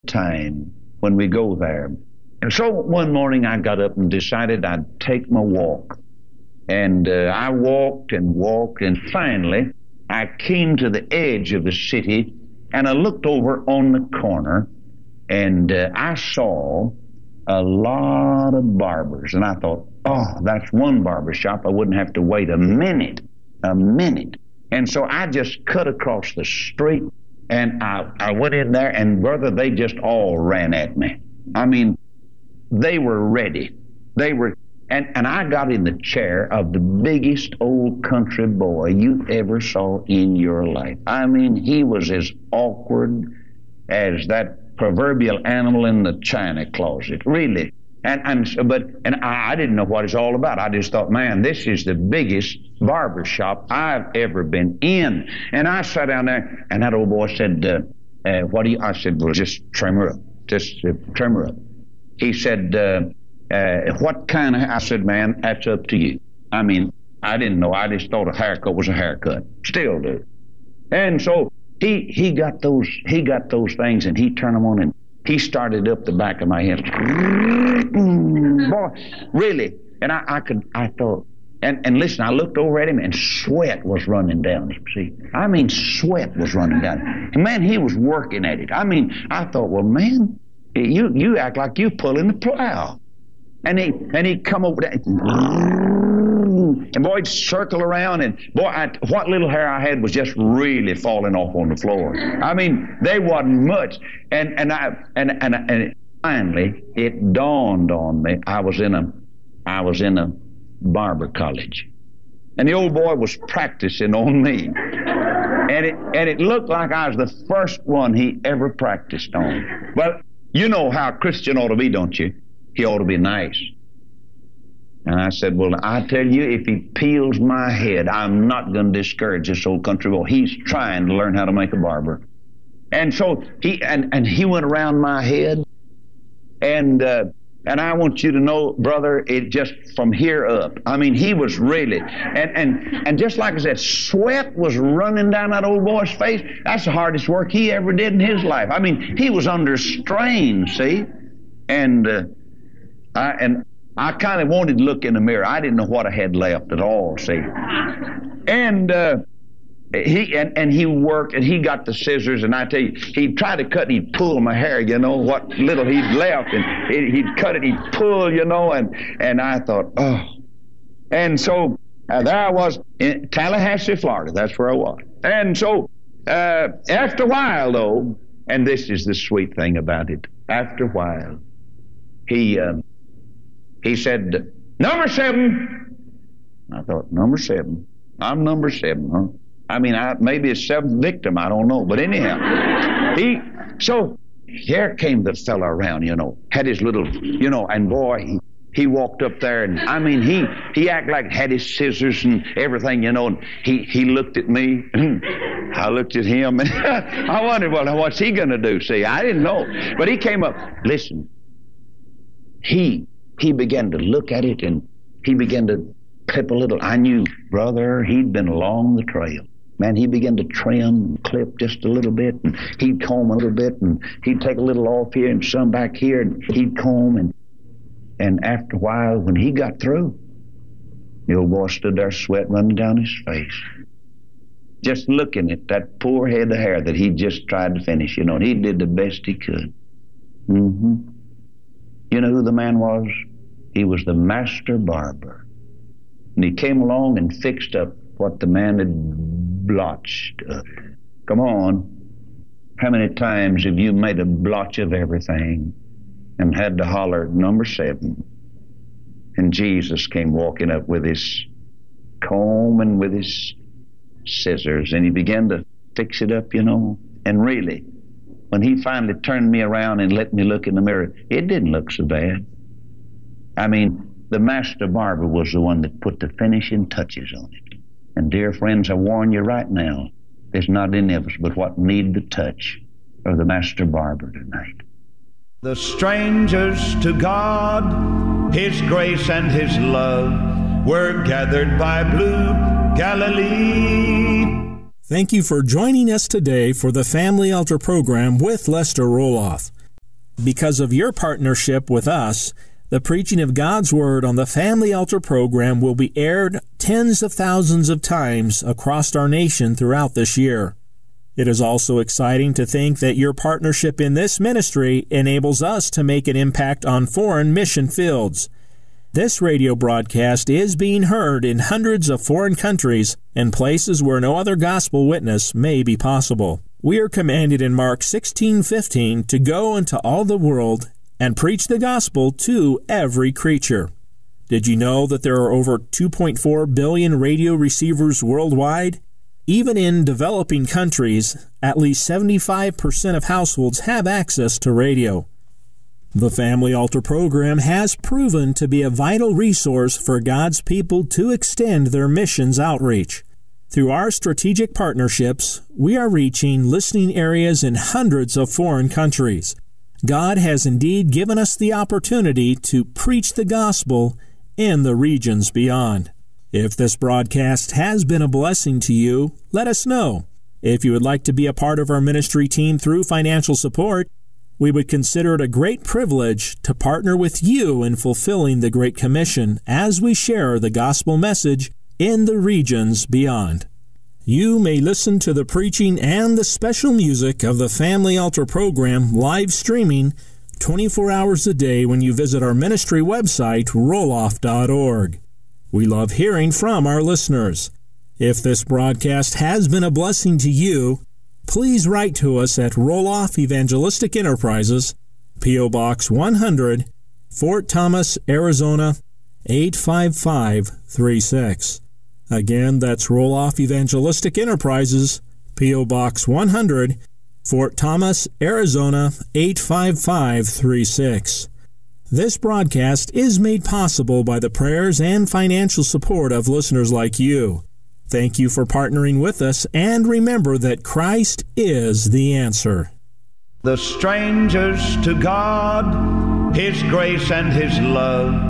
time when we go there. And so one morning I got up and decided I'd take my walk. And I walked and walked, and finally I came to the edge of the city, and I looked over on the corner, and I saw a lot of barbers. And I thought, oh, that's one barber shop. I wouldn't have to wait a minute. And so I just cut across the street, and I went in there, and brother, they just all ran at me. I mean, they were ready. They were, and I got in the chair of the biggest old country boy you ever saw in your life. I mean, he was as awkward as that proverbial animal in the china closet, really. And I didn't know what it's all about. I just thought, man, this is the biggest barber shop I've ever been in. And I sat down there, and that old boy said, what do you, I said, well, just trim her up. Just trim her up. He said, what kind of, I said, man, that's up to you. I mean, I didn't know. I just thought a haircut was a haircut. Still do. And so he got those things, and he turned them on, and he started up the back of my head. Boy, really. And I thought, and listen, I looked over at him, and sweat was running down. See, I mean, sweat was running down. And man, he was working at it. I mean, I thought, well, man, you act like you pulling the plow. And he come over there, and boy, he'd circle around, and boy, what little hair I had was just really falling off on the floor. I mean, there wasn't much. And finally, it dawned on me. I was in a barber college, and the old boy was practicing on me, and it looked like I was the first one he ever practiced on. Well, you know how a Christian ought to be, don't you? He ought to be nice. And I said, well, I tell you, if he peels my head, I'm not going to discourage this old country boy. He's trying to learn how to make a barber. And so he went around my head, and I want you to know, brother, it just from here up. I mean, he was really, and just like I said, sweat was running down that old boy's face. That's the hardest work he ever did in his life. I mean, he was under strain, see? And I kind of wanted to look in the mirror. I didn't know what I had left at all, see? And he worked, and he got the scissors, and I tell you, he'd try to cut, and he'd pull my hair, you know, what little he'd left, and he'd cut it, he'd pull, you know, and I thought, oh. And so there I was in Tallahassee, Florida. That's where I was. And so after a while, though, and this is the sweet thing about it, after a while, he said, number 7. I thought, number 7? I'm number 7, huh? I mean, maybe a 7th victim, I don't know. But anyhow, so here came the fella around, you know, had his little, you know, and boy, he walked up there, and I mean, he acted like had his scissors and everything, you know, and he looked at me, I looked at him, and I wondered, well, what's he going to do? See, I didn't know. But he came up, listen, he began to look at it, and he began to clip a little. I knew, brother, he'd been along the trail. Man, he began to trim and clip just a little bit, and he'd comb a little bit, and he'd take a little off here and some back here, and he'd comb, and after a while, when he got through, the old boy stood there, sweat running down his face, just looking at that poor head of hair that he'd just tried to finish, you know, and he did the best he could. You know who the man was? He was the master barber. And he came along and fixed up what the man had blotched up. Come on. How many times have you made a blotch of everything and had to holler, number 7? And Jesus came walking up with his comb and with his scissors, and he began to fix it up, you know. And really, when he finally turned me around and let me look in the mirror, it didn't look so bad. I mean, the master barber was the one that put the finishing touches on it. And dear friends, I warn you right now, there's not any of us but what need the touch of the master barber tonight. The strangers to God, His grace and His love were gathered by blue Galilee. Thank you for joining us today for the Family Altar program with Lester Roloff. Because of your partnership with us, the preaching of God's Word on the Family Altar program will be aired tens of thousands of times across our nation throughout this year. It is also exciting to think that your partnership in this ministry enables us to make an impact on foreign mission fields. This radio broadcast is being heard in hundreds of foreign countries and places where no other gospel witness may be possible. We are commanded in Mark 16:15 to go into all the world and preach the gospel to every creature. Did you know that there are over 2.4 billion radio receivers worldwide? Even in developing countries, at least 75% of households have access to radio. The Family Altar program has proven to be a vital resource for God's people to extend their missions outreach. Through our strategic partnerships, we are reaching listening areas in hundreds of foreign countries. God has indeed given us the opportunity to preach the gospel in the regions beyond. If this broadcast has been a blessing to you, let us know. If you would like to be a part of our ministry team through financial support, we would consider it a great privilege to partner with you in fulfilling the Great Commission as we share the gospel message in the regions beyond. You may listen to the preaching and the special music of the Family Altar program live streaming 24 hours a day when you visit our ministry website, roloff.org. We love hearing from our listeners. If this broadcast has been a blessing to you, please write to us at Roloff Evangelistic Enterprises, P.O. Box 100, Fort Thomas, Arizona, 85536. Again, that's Roloff Evangelistic Enterprises, P.O. Box 100, Fort Thomas, Arizona, 85536. This broadcast is made possible by the prayers and financial support of listeners like you. Thank you for partnering with us, and remember that Christ is the answer. The strangers to God, His grace and His love